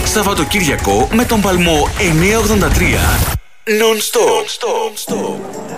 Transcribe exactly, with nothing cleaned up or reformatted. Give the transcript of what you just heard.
Σαββατοκύριακο με τον παλμό εννιακόσια ογδόντα τρία. Non-stop. Non-stop.